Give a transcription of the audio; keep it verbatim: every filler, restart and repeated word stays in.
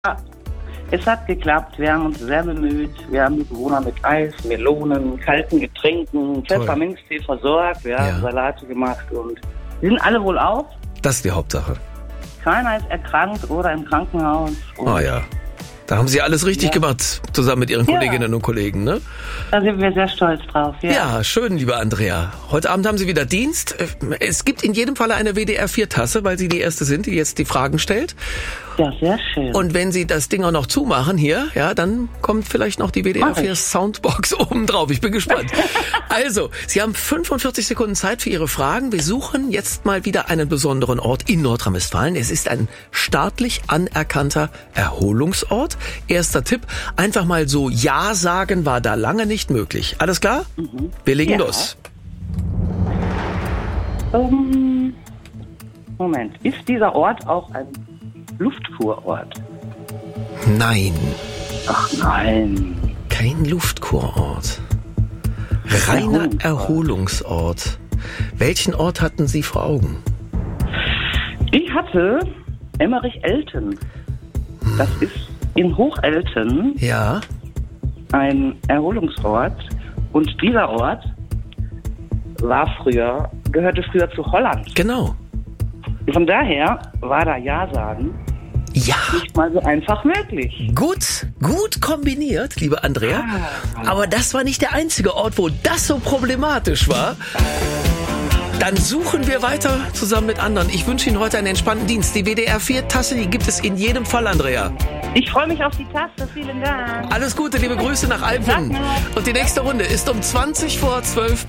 Ja, es hat geklappt. Wir haben uns sehr bemüht. Wir haben die Bewohner mit Eis, Melonen, kalten Getränken, Pfefferminztee versorgt. Wir haben Ja. Salate gemacht und wir sind alle wohl auf. Das ist die Hauptsache. Keiner ist erkrankt oder im Krankenhaus. Und Ah ja. Da haben Sie alles richtig Ja. gemacht, zusammen mit Ihren Ja. Kolleginnen und Kollegen, ne? Da sind wir sehr stolz drauf. Ja. Ja, schön, liebe Andrea. Heute Abend haben Sie wieder Dienst. Es gibt in jedem Falle eine W D R vier Tasse, weil Sie die Erste sind, die jetzt die Fragen stellt. Ja, sehr schön. Und wenn Sie das Ding auch noch zumachen hier, ja, dann kommt vielleicht noch die W D R Mach vier ich. Soundbox oben drauf. Ich bin gespannt. Also, Sie haben fünfundvierzig Sekunden Zeit für Ihre Fragen. Wir suchen jetzt mal wieder einen besonderen Ort in Nordrhein-Westfalen. Es ist ein staatlich anerkannter Erholungsort. Erster Tipp, einfach mal so Ja sagen war da lange nicht möglich. Alles klar? Mhm. Wir legen Ja. los. Ähm, Moment, ist dieser Ort auch ein Luftkurort? Nein, Ach nein. kein Luftkurort. Reiner Erholungsort. Erholungsort. Welchen Ort hatten Sie vor Augen? Ich hatte Emmerich-Elten. Das ist in Hochelten Ja, ein Erholungsort. Und dieser Ort war früher, gehörte früher zu Holland. genau. Von daher war da Ja sagen Ja, nicht mal so einfach möglich. gut, gut kombiniert, liebe Andrea. Aber das war nicht der einzige Ort, wo das so problematisch war. Dann suchen wir weiter zusammen mit anderen. Ich wünsche Ihnen heute einen entspannten Dienst. Die W D R vier Tasse, die gibt es in jedem Fall, Andrea. Ich freue mich auf die Taste. Vielen Dank. Alles Gute, liebe Grüße nach Alpen. Und die nächste Runde ist um zwanzig vor zwölf.